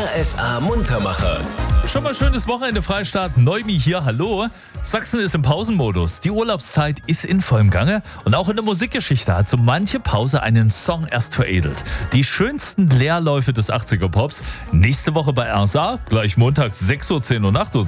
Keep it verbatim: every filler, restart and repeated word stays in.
R S A Muntermacher. Schon mal schönes Wochenende, Freistaat. Neumi hier, hallo. Sachsen ist im Pausenmodus. Die Urlaubszeit ist in vollem Gange. Und auch in der Musikgeschichte hat so manche Pause einen Song erst veredelt. Die schönsten Leerläufe des achtziger-Pops. Nächste Woche bei R S A, gleich montags sechs Uhr, zehn Uhr Nacht.